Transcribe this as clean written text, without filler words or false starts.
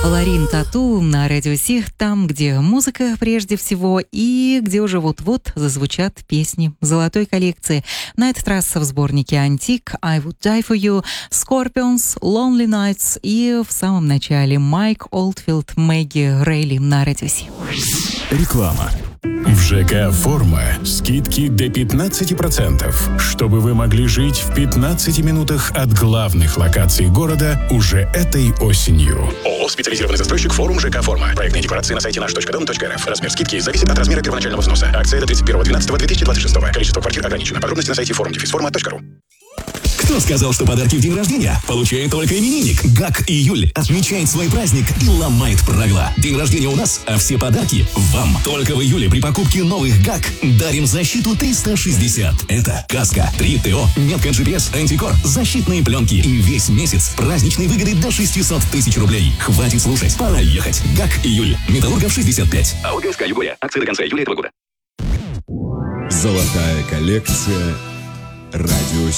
Ларин Тату на Радио Си, там, где музыка прежде всего и где уже вот-вот зазвучат песни золотой коллекции. На этот раз в сборнике «Антик», «I Would Die For You», «Scorpions», «Lonely Nights» и в самом начале Майк Олдфилд, Мэгги Рейли на Радио Си. Реклама. В ЖК «Форма» скидки до 15%, чтобы вы могли жить в 15 минутах от главных локаций города уже этой осенью. ООО «Специализированный застройщик Форум ЖК «Форма». Проектные декларации на сайте наш.дом.рф. Размер скидки зависит от размера первоначального взноса. Акция до 31.12.2026. Количество квартир ограничено. Подробности на сайте forum-forma.ru. Кто сказал, что подарки в день рождения получает только именинник? ГАК июль отмечает свой праздник и ломает правила. День рождения у нас, а все подарки вам. Только в июле при покупке новых ГАК дарим защиту 360. Это каска, 3 ТО, метка GPS, антикор, защитные пленки и весь месяц праздничные выгоды до 600 тысяч рублей. Хватит слушать, пора ехать. ГАК июль. Металлургов 65. АО ГСК Югория. Акции до конца июля этого года. Золотая коллекция «Радио